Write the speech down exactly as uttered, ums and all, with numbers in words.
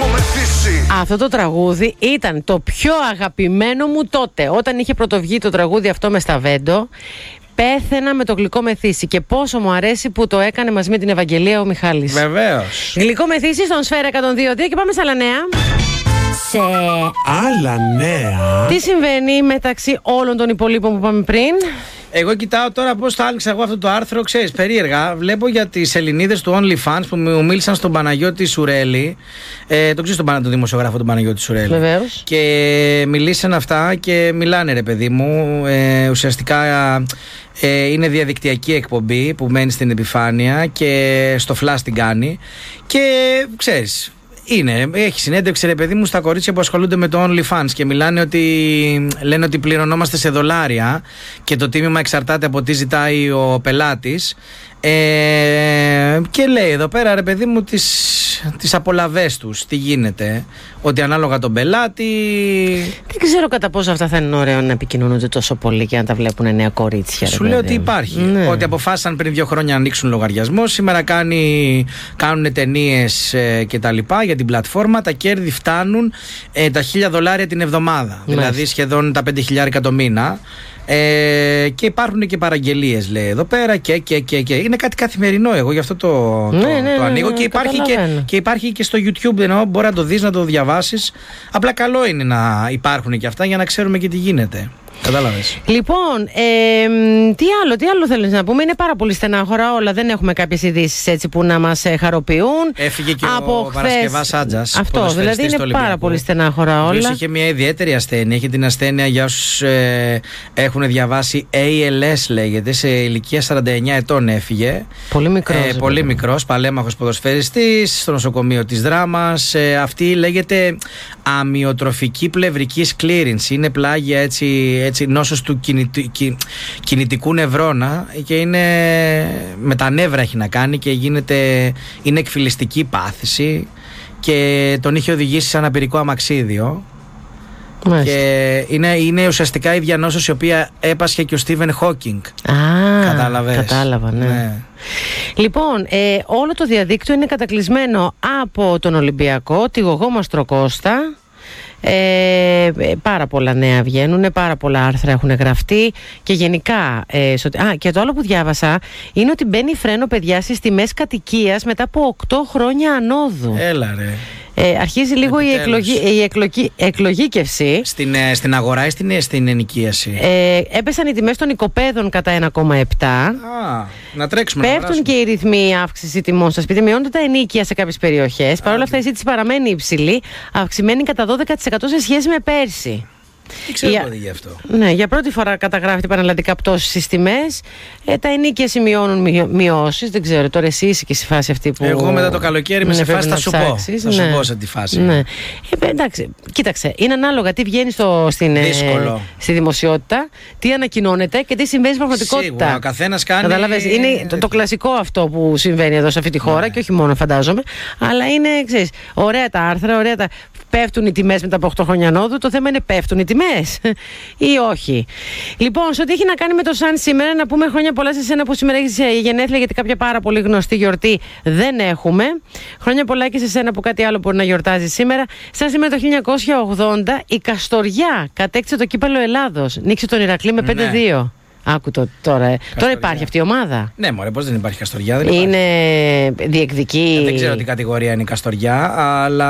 Αυτό το τραγούδι ήταν το πιο αγαπημένο μου τότε. Όταν είχε πρωτοβγεί το τραγούδι αυτό με Σταβέντο, πέθαινα με το Γλυκό Μεθύσι. Και πόσο μου αρέσει που το έκανε μαζί με την Ευαγγελία ο Μιχάλης. Βεβαίως. Γλυκό Μεθύσι στον Σφαίρα εκατόν δύο κόμμα δύο και πάμε σε άλλα νέα. Σε άλλα νέα. Τι συμβαίνει μεταξύ όλων των υπολείπων που είπαμε πριν? Εγώ κοιτάω τώρα πώς θα άνοιξα εγώ αυτό το άρθρο, ξέρεις, περίεργα. Βλέπω για τις Ελληνίδες του OnlyFans που μου μίλησαν στον Παναγιώτη Σουρέλη. Ε, το ξέρεις τον, τον δημοσιογράφο τον Παναγιώτη Σουρέλη. Βεβαίως. Και μιλήσαν αυτά και μιλάνε, ρε παιδί μου. Ε, ουσιαστικά ε, είναι διαδικτυακή εκπομπή που μένει στην επιφάνεια και στο Flash την κάνει. Και ξέρεις. Είναι, έχει συνέντευξη, ρε παιδί μου, στα κορίτσια που ασχολούνται με το OnlyFans και μιλάνε ότι λένε ότι πληρωνόμαστε σε δολάρια και το τίμημα εξαρτάται από τι ζητάει ο πελάτης. Ε, και λέει εδώ πέρα, ρε παιδί μου, τις, τις απολαβές τους, τι γίνεται, ότι ανάλογα τον πελάτη. Δεν ξέρω κατά πόσο αυτά θα είναι ωραίο να επικοινωνούνται τόσο πολύ και να τα βλέπουν νέα κορίτσια. Σου λέω ότι υπάρχει, ναι. Ότι αποφάσισαν πριν δύο χρόνια να ανοίξουν λογαριασμό. Σήμερα κάνει, κάνουν ταινίες ε, και τα λοιπά για την πλατφόρμα. Τα κέρδη φτάνουν ε, τα χίλια δολάρια την εβδομάδα. Ναι. Δηλαδή σχεδόν τα πέντε χιλιάρικα το μήνα. Ε, και υπάρχουν και παραγγελίες, λέει εδώ πέρα, και, και, και, και. Είναι κάτι καθημερινό, εγώ γι' αυτό το, το, ναι, ναι, το ανοίγω, ναι, ναι, και, υπάρχει και, και υπάρχει και στο YouTube, ενώ μπορεί να το δεις, να το διαβάσεις. Απλά καλό είναι να υπάρχουν και αυτά για να ξέρουμε και τι γίνεται. Κατάλαβες. Λοιπόν, ε, τι άλλο, τι άλλο θέλεις να πούμε? Είναι πάρα πολύ στενάχωρα όλα. Δεν έχουμε κάποιες ειδήσεις έτσι που να μας ε, χαροποιούν. Έφυγε και από ο Παρασκευάς Άντζας. Αυτό, δηλαδή είναι πάρα πολύ στενάχωρα όλα. Είχε μια ιδιαίτερη ασθένεια. Είχε την ασθένεια, για όσους ε, έχουν διαβάσει, έι ελ ες λέγεται. Σε ηλικία σαράντα εννιά ετών έφυγε. Πολύ μικρός. Ε, πολύ μικρός, παλέμαχος ποδοσφαιριστής, στο νοσοκομείο της Δράμας. Ε, αυτή λέγεται αμυοτροφική πλευρική σκλήρυνση. Είναι πλάγια έτσι. Έτσι, νόσος του κινητου, κι, κινητικού νευρώνα και είναι, με τα νεύρα έχει να κάνει και γίνεται, είναι εκφυλιστική πάθηση και τον είχε οδηγήσει σε αναπηρικό αμαξίδιο. Μάλιστα. Και είναι, είναι ουσιαστικά η ίδια νόσος η οποία έπασχε και ο Στίβεν Χόκινγκ. Α, κατάλαβες. Κατάλαβα, ναι. ναι. Λοιπόν, ε, όλο το διαδίκτυο είναι κατακλυσμένο από τον Ολυμπιακό, τη Γογό Μαστροκώστα. Ε, πάρα πολλά νέα βγαίνουν, πάρα πολλά άρθρα έχουν γραφτεί και γενικά ε, σω... Α, και το άλλο που διάβασα είναι ότι μπαίνει φρένο, παιδιά, στις τιμές κατοικίας μετά από οκτώ χρόνια ανόδου. Έλα ρε. Ε, αρχίζει λίγο η, εκλογή, η εκλογή, εκλογήκευση. Στην, ε, στην αγορά ή στην, στην ενοικίαση? Ε, έπεσαν οι τιμές των οικοπαίδων κατά ένα κόμμα επτά. Α, να τρέξουμε. Πέφτουν να και οι ρυθμοί αύξηση τιμών στα σπίτια. Μειώνονται τα ενοίκια σε κάποιες περιοχές. Παρ' όλα αυτά η ζήτηση παραμένει υψηλή, αυξημένη κατά δώδεκα τοις εκατό σε σχέση με πέρσι. Τι ξέρω για, γι' αυτό. Ναι, για πρώτη φορά καταγράφεται πανελλαδικά πτώση στις τιμές. Ε, τα ενοίκια σημειώνουν μειώσεις. Δεν ξέρω, τώρα εσύ είσαι και στη φάση αυτή που. Εγώ μετά το καλοκαίρι με σε φάση θα σου πω. Θα σου πω σε τη φάση. Ναι. Ε, εντάξει, κοίταξε. Είναι ανάλογα τι βγαίνει στο, στην, ε, στη δημοσιότητα, τι ανακοινώνεται και τι συμβαίνει στην πραγματικότητα. Σίγουρα, ο καθένας κάνει. Καταλαβες, είναι το, το κλασικό αυτό που συμβαίνει εδώ σε αυτή τη χώρα, ναι. Και όχι μόνο, φαντάζομαι. Αλλά είναι, ξέρεις, ωραία τα άρθρα, ωραία τα. Πέφτουν οι τιμές μετά από οκτώ χρόνια ανόδου. Το θέμα είναι πέφτουν οι τιμές ή όχι. Λοιπόν, σε ό,τι έχει να κάνει με το Σαν σήμερα, να πούμε χρόνια πολλά σε σένα που σήμερα έχεις γενέθλια, γιατί κάποια πάρα πολύ γνωστή γιορτή δεν έχουμε. Χρόνια πολλά και σε σένα που κάτι άλλο μπορεί να γιορτάζει σήμερα. Σαν σήμερα το χίλια εννιακόσια ογδόντα η Καστοριά κατέκτησε το κύπελλο Ελλάδος. Νίκησε τον Ηρακλή με πέντε δύο. Ναι. Άκου το τώρα. Καστοριά. Τώρα υπάρχει αυτή η ομάδα. Ναι, μωρέ, πώς δεν υπάρχει Καστοριά? Δεν είναι διεκδική. Δεν ξέρω τι κατηγορία είναι η Καστοριά, αλλά.